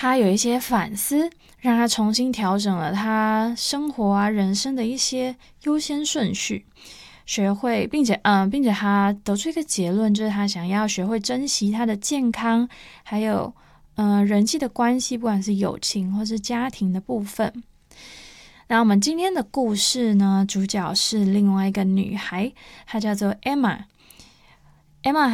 他有一些反思，让他重新调整了他生活啊、人生的一些优先顺序，并且他得出一个结论，就是他想要学会珍惜他的健康，还有人际的关系，不管是友情或是家庭的部分。那我们今天的故事呢，主角是另外一个女孩，她叫做 Emma。Emma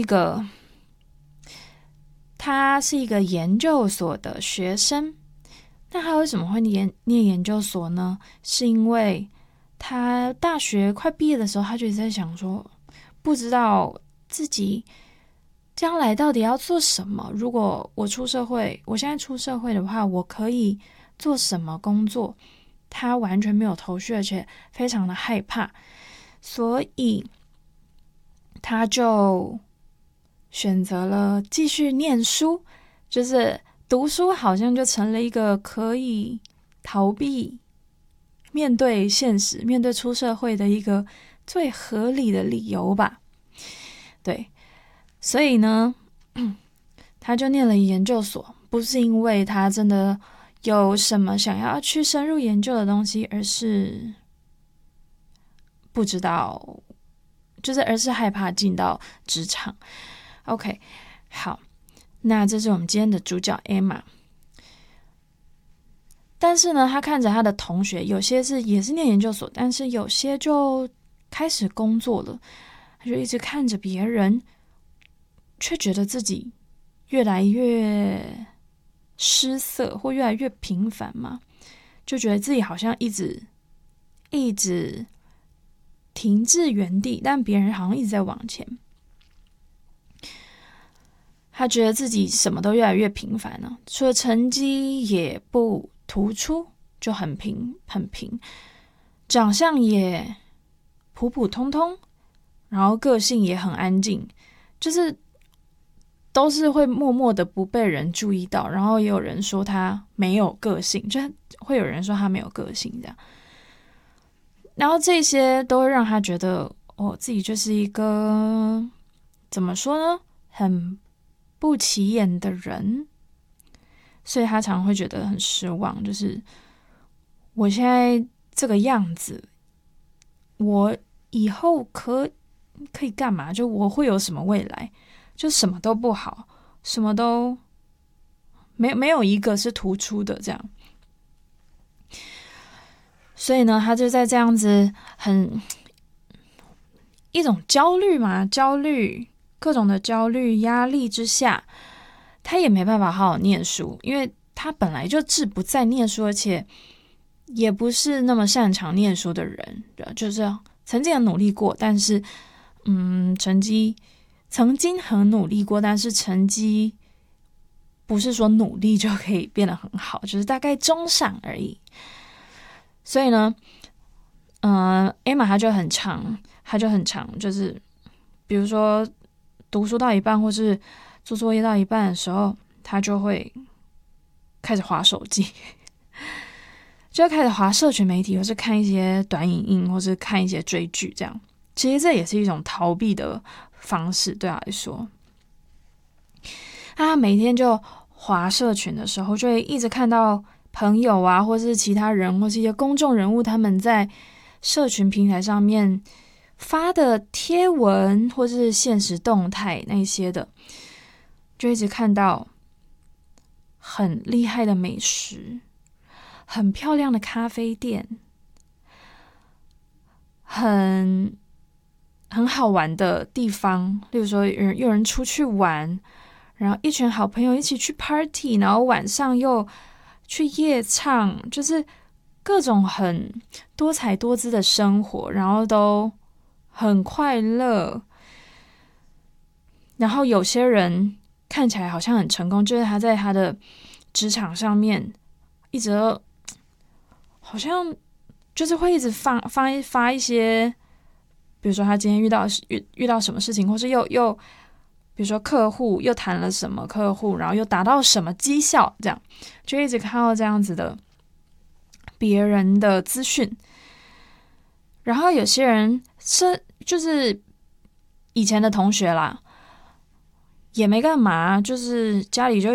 她是一个研究所的学生。那她为什么会念研究所呢？是因为她大学快毕业的时候，她就一直在想说，不知道自己将来到底要做什么。如果我现在出社会的话，我可以做什么工作？她完全没有头绪，而且非常的害怕，所以她就选择了继续念书，就是读书好像就成了一个可以逃避面对现实、面对出社会的一个最合理的理由吧。对，所以呢，他就念了研究所，不是因为他真的有什么想要去深入研究的东西，而是不知道，而是害怕进到职场。OK， 好，那这是我们今天的主角 Emma。但是呢，他看着他的同学，有些也是念研究所，但是有些就开始工作了，他就一直看着别人，却觉得自己越来越失色，或越来越平凡嘛，就觉得自己好像一直停滞原地，但别人好像一直在往前。他觉得自己什么都越来越平凡了，除了成绩也不突出，就很平，长相也普普通通，然后个性也很安静，就是都是会默默的不被人注意到，然后也有人说他没有个性，就会有人说他没有个性这样，然后这些都会让他觉得自己就是一个怎么说呢，很不起眼的人，所以他常会觉得很失望，就是我现在这个样子，我以后可以干嘛？就我会有什么未来？就什么都不好，什么都没有一个是突出的这样。所以呢，他就在这样子一种焦虑嘛，各种的焦虑压力之下，他也没办法好好念书，因为他本来就志不在念书，而且也不是那么擅长念书的人，就是曾经很努力过，但是曾经很努力过，但是成绩不是说努力就可以变得很好，就是大概中上而已。所以呢，Emma 她就很长，就是比如说读书到一半或是做作业到一半的时候，她就会开始滑手机，就开始滑社群媒体，或是看一些短影音，或是看一些追剧这样。其实这也是一种逃避的方式，对他来说。他每天就滑社群的时候，就会一直看到朋友啊，或是其他人，或是一些公众人物，他们在社群平台上面发的贴文，或是现实动态那些的，就一直看到很厉害的美食，很漂亮的咖啡店，很好玩的地方，例如说有人出去玩，然后一群好朋友一起去 party， 然后晚上又去夜唱，就是各种很多彩多姿的生活，然后都很快乐。然后有些人看起来好像很成功，就是他在他的职场上面一直好像就是会一直发一些，比如说他今天遇到什么事情，或是又比如说客户又谈了什么客户，然后又达到什么绩效，这样就一直看到这样子的别人的资讯。然后有些人就是以前的同学啦，也没干嘛，就是家里就